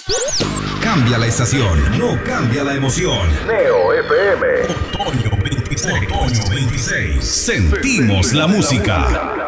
Cambia la estación, no cambia la emoción. Neo FM. Otoño 26. Sentimos la música.